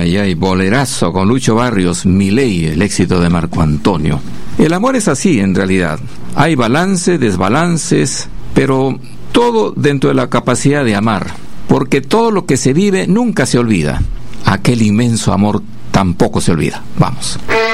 ay, ay, bolerazo con Lucho Barrios, Miley, el éxito de Marco Antonio. El amor es así en realidad. Hay balance, desbalances, pero todo dentro de la capacidad de amar. Porque todo lo que se vive nunca se olvida. Aquel inmenso amor tampoco se olvida. Vamos.